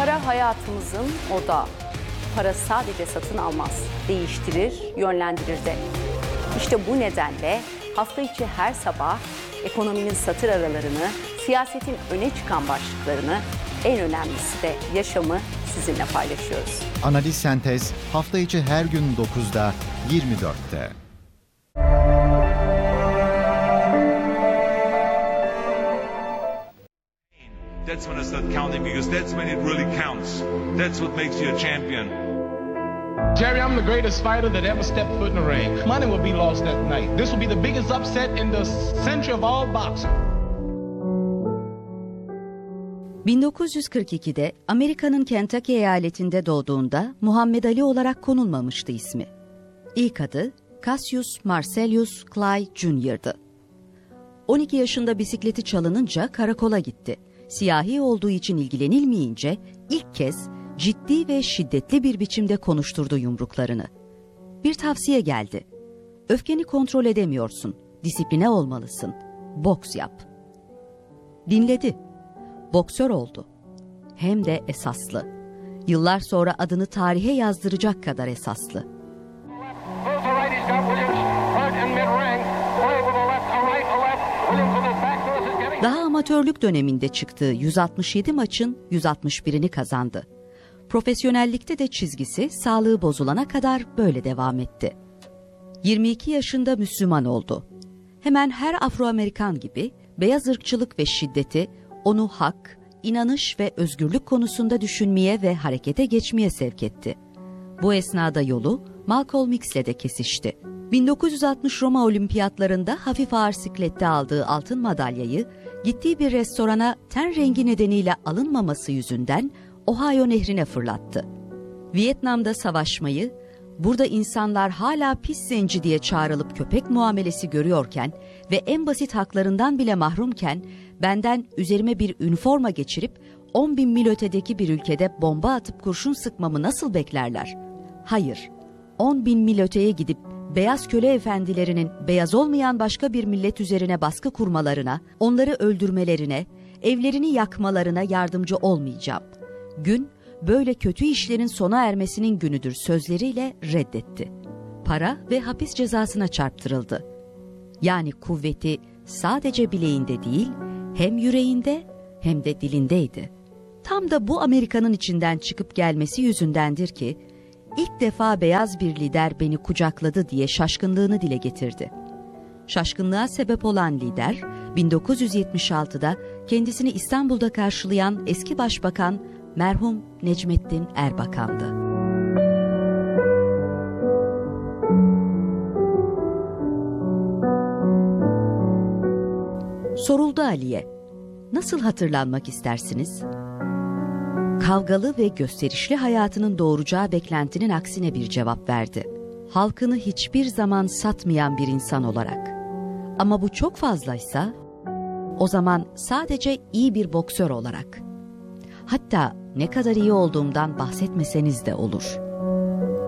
Para hayatımızın odağı. Para sadece satın almaz, değiştirir, yönlendirir de. İşte bu nedenle hafta içi her sabah ekonominin satır aralarını, siyasetin öne çıkan başlıklarını, en önemlisi de yaşamı sizinle paylaşıyoruz. Analiz Sentez hafta içi her gün 9'da 24'te. That's when I start counting because that's when it really counts. That's what makes you a champion. Jerry, I'm the greatest fighter that ever stepped foot in the ring. Money will be lost that night. This will be the biggest upset in the century of all boxing. 1942'de Amerika'nın Kentucky eyaletinde doğduğunda Muhammed Ali olarak konulmamıştı ismi. İlk adı Cassius Marcellus Clay Jr.'dı. 12 yaşında bisikleti çalınınca karakola gitti. Siyahi olduğu için ilgilenilmeyince ilk kez ciddi ve şiddetli bir biçimde konuşturdu yumruklarını. Bir tavsiye geldi. Öfkeni kontrol edemiyorsun, disipline olmalısın, boks yap. Dinledi. Boksör oldu. Hem de esaslı. Yıllar sonra adını tarihe yazdıracak kadar esaslı. Daha amatörlük döneminde çıktığı 167 maçın 161'ini kazandı. Profesyonellikte de çizgisi sağlığı bozulana kadar böyle devam etti. 22 yaşında Müslüman oldu. Hemen her Afro-Amerikan gibi beyaz ırkçılık ve şiddeti onu hak, inanış ve özgürlük konusunda düşünmeye ve harekete geçmeye sevk etti. Bu esnada yolu Malcolm X'le de kesişti. 1960 Roma Olimpiyatlarında hafif ağır siklette aldığı altın madalyayı gittiği bir restorana ten rengi nedeniyle alınmaması yüzünden Ohio Nehri'ne fırlattı. Vietnam'da savaşmayı, burada insanlar hala pis zenci diye çağrılıp köpek muamelesi görüyorken ve en basit haklarından bile mahrumken benden üzerime bir üniforma geçirip 10.000 mil ötedeki bir ülkede bomba atıp kurşun sıkmamı nasıl beklerler? Hayır, 10.000 mil öteye gidip beyaz köle efendilerinin beyaz olmayan başka bir millet üzerine baskı kurmalarına, onları öldürmelerine, evlerini yakmalarına yardımcı olmayacağım. Gün, böyle kötü işlerin sona ermesinin günüdür sözleriyle reddetti. Para ve hapis cezasına çarptırıldı. Yani kuvveti sadece bileğinde değil, hem yüreğinde hem de dilindeydi. Tam da bu Amerika'nın içinden çıkıp gelmesi yüzündendir ki, İlk defa beyaz bir lider beni kucakladı diye şaşkınlığını dile getirdi. Şaşkınlığa sebep olan lider, 1976'da kendisini İstanbul'da karşılayan eski başbakan merhum Necmettin Erbakan'dı. Soruldu Ali'ye, nasıl hatırlanmak istersiniz? Kavgalı ve gösterişli hayatının doğuracağı beklentinin aksine bir cevap verdi. Halkını hiçbir zaman satmayan bir insan olarak. Ama bu çok fazlaysa, o zaman sadece iyi bir boksör olarak. Hatta ne kadar iyi olduğumdan bahsetmeseniz de olur.